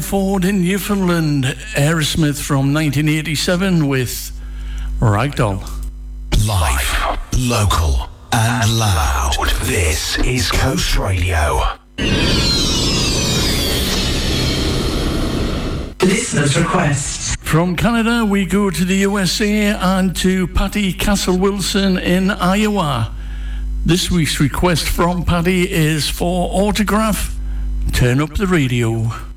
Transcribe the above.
Waterford in Newfoundland, Aerosmith from 1987 with Ragdoll. Live, local and loud. This is Coast Radio. Listeners' requests. From Canada, we go to the USA and to Patty Castle-Wilson in Iowa. This week's request from Patty is for Autograph. Turn up the radio.